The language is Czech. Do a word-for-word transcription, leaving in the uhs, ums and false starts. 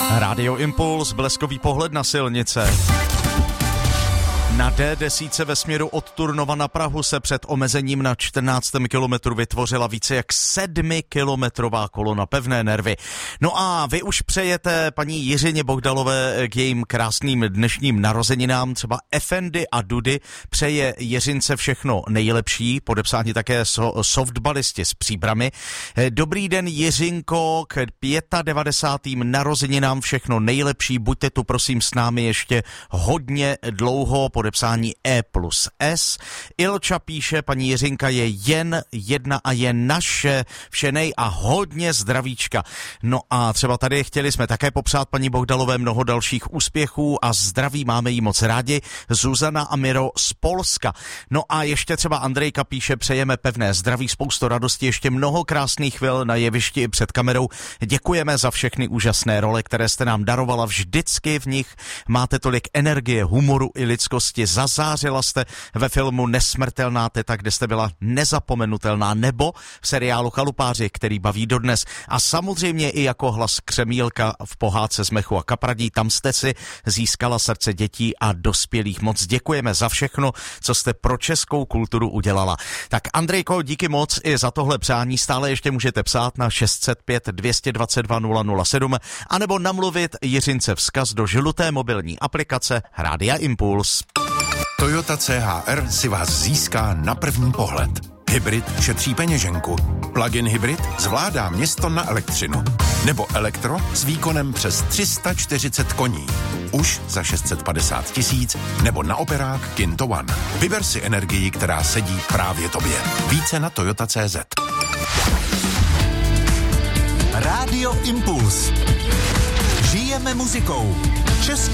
Rádio Impuls, bleskový pohled na silnice. Na D deset ve směru od Turnova na Prahu se před omezením na čtrnáctém kilometru vytvořila více jak sedmikilometrová kolona, pevné nervy. No a vy už přejete paní Jiřině Bohdalové k jejím krásným dnešním narozeninám, třeba Efendy a Dudy přeje Jiřince všechno nejlepší, podepsání také so, softballisti z Příbrami. Dobrý den Jiřinko, k devadesátým pátým narozeninám všechno nejlepší, buďte tu prosím s námi ještě hodně dlouho, podepsání E plus S. Ilča píše, paní Jiřinka je jen jedna a je naše, všenej a hodně zdravíčka. No a třeba tady chtěli jsme také popřát paní Bohdalové mnoho dalších úspěchů a zdraví, máme jí moc rádi. Zuzana a Miro z Polska. No a ještě třeba Andrejka píše, přejeme pevné zdraví, spoustu radosti, ještě mnoho krásných chvil na jevišti i před kamerou. Děkujeme za všechny úžasné role, které jste nám darovala, vždycky v nich máte tolik energie, humoru i lidskosti. Zazářila jste ve filmu Nesmrtelná teta, kde jste byla nezapomenutelná, nebo v seriálu Chalupáři, který baví dodnes. A samozřejmě i jako hlas Křemílka v pohádce Zmechu a kapradí, tam jste si získala srdce dětí a dospělých. Moc děkujeme za všechno, co jste pro českou kulturu udělala. Tak Andrejko, díky moc i za tohle přání. Stále ještě můžete psát na šest set pět dvě dva dva nula nula sedm anebo namluvit Jiřince vzkaz do žluté mobilní aplikace Rádia Impuls. Toyota C H R si vás získá na první pohled. Hybrid šetří peněženku. Plug-in hybrid zvládá město na elektřinu. Nebo elektro s výkonem přes tři sta čtyřicet koní. Už za šest set padesát tisíc nebo na operák Kinto One. Vyber si energii, která sedí právě tobě. Více na toyota tečka cé zet. Rádio Impuls. Žijeme muzikou. Český